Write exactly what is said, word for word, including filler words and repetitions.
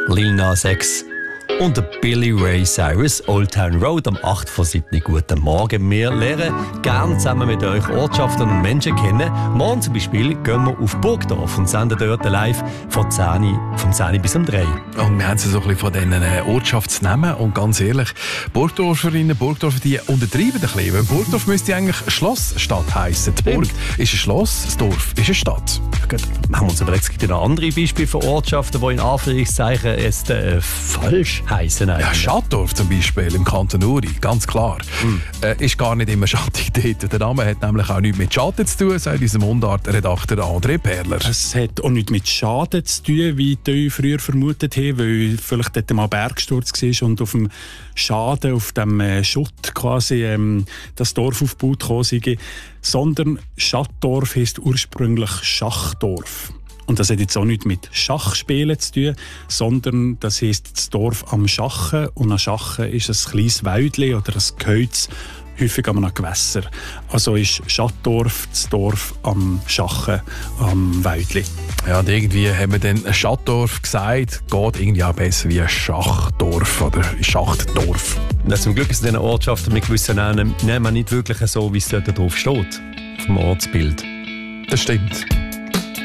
Lil Nas X und der Billy Ray Cyrus, Old Town Road am acht vor sieben. Guten Morgen. Wir lernen gerne zusammen mit euch Ortschaften und Menschen kennen. Morgen zum Beispiel gehen wir auf Burgdorf und senden dort live von zehn, vom zehn bis um drei. Und wir haben so ein bisschen von diesen Ortschaftsnamen. Und ganz ehrlich, Burgdorferinnen, Burgdorfer, die untertreiben ein bisschen. Weil Burgdorf müsste eigentlich Schlossstadt heissen. Die Burg ist ein Schloss, das Dorf ist eine Stadt. Gut, machen wir uns überlegt, es gibt ja noch andere Beispiele für Ortschaften, die in Anführungszeichen jetzt, äh, falsch heissen. Ja, Schattdorf zum Beispiel im Kanton Uri, ganz klar. Mhm. Äh, ist gar nicht immer schattig dort. Der Name hat nämlich auch nichts mit Schatten zu tun, sagt unser Mundart-Redakteur André Perler. Es hat auch nichts mit Schaden zu tun, wie die früher vermutet haben, weil vielleicht dort mal Bergsturz war und auf dem Schaden, auf dem äh, Schutt quasi ähm, das Dorf aufgebaut sei. Sondern Schattdorf heisst ursprünglich Schachdorf. Und das hat jetzt auch nichts mit Schachspielen zu tun, sondern das heisst das Dorf am Schachen. Und am Schachen ist ein kleines Wäldchen oder ein Gehölz, häufig an einem Gewässer. Also ist Schattdorf das Dorf am Schachen, am Wäldchen. Ja, und irgendwie haben wir dann Schattdorf gesagt, geht irgendwie auch besser wie Schachdorf oder Schachtdorf. Ja, zum Glück ist in diesen Ortschaften mit gewissen Namen nicht wirklich so, wie es dort drauf steht, auf dem Ortsbild. Das stimmt.